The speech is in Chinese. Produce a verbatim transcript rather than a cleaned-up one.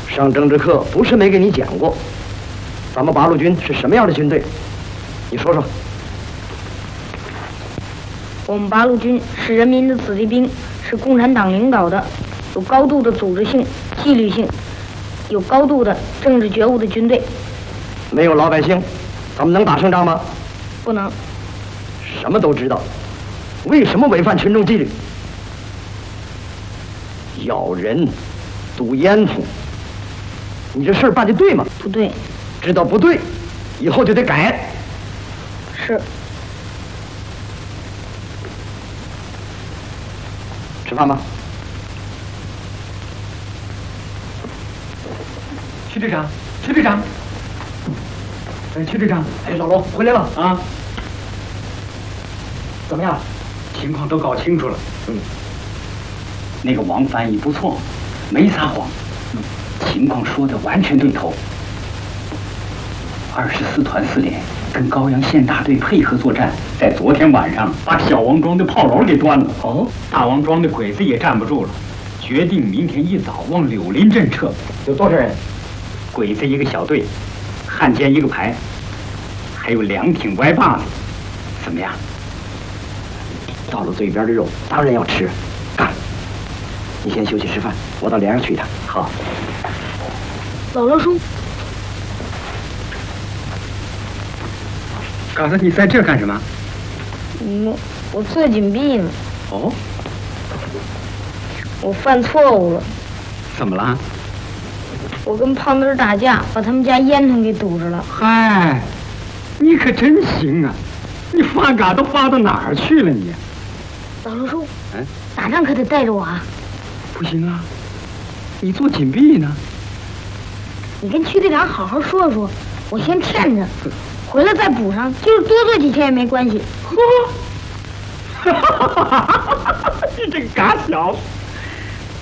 上政治课不是没给你讲过，咱们八路军是什么样的军队？你说说。 我们八路军是人民的子弟兵，是共产党领导的，有高度的组织性、纪律性，有高度的政治觉悟的军队。 没有老百姓，咱们能打胜仗吗？ 不能。 什么都知道，为什么违反群众纪律？咬人，堵烟囱，你这事儿办的对吗？ 不对。 知道不对，以后就得改。 是。 吃饭吧。 徐队长，徐队长，哎，徐队长， 哎，老罗回来了啊？ 怎么样？ 情况都搞清楚了。 嗯， 那个王翻译不错，没撒谎，嗯，情况说的完全对头。二十四团司令跟高阳县大队配合作战，在昨天晚上把小王庄的炮楼给端了。 哦， 大王庄的鬼子也站不住了，决定明天一早往柳林镇撤。 有多少人？ 鬼子一个小队，汉奸一个排，还有两挺歪把子。怎么样？ 到了嘴边的肉，当然要吃。干！你先休息吃饭，我到连上去一趟。 好。 老罗叔。 刚才你在这干什么？ 嗯，我做紧闭呢。 哦， 我犯错误了。 怎么了？ 我跟胖墩打架，把他们家烟囱给堵着了。 嗨，你可真行啊！你发嘎都发到哪儿去了你？ 老罗叔， 嗯， 打仗可得带着我啊。 不行啊，你做紧闭呢。 你跟区队长好好说说，我先骗着。回来再补上，就是多做几天也没关系。 呵，哈哈哈哈哈！你这个嘎小子！